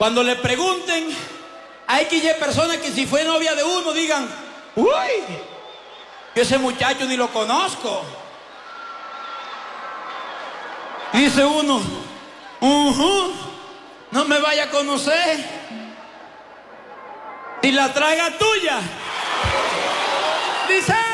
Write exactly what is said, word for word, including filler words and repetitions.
Cuando le pregunten, hay que ir personas que si fue novia de uno digan, uy, yo ese muchacho ni lo conozco. Dice uno, uh-huh, no me vaya a conocer. Si la traga tuya, dice.